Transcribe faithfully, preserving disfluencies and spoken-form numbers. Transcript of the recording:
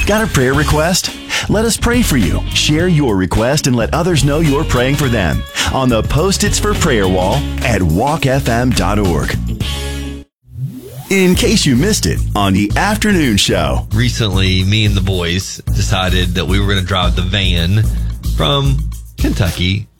Got a prayer request? Let us pray for you. Share your request and let others know you're praying for them on the Post-its for Prayer wall at walk f m dot org. In case you missed it on the afternoon show. Recently, me and the boys decided that we were going to drive the van from Kentucky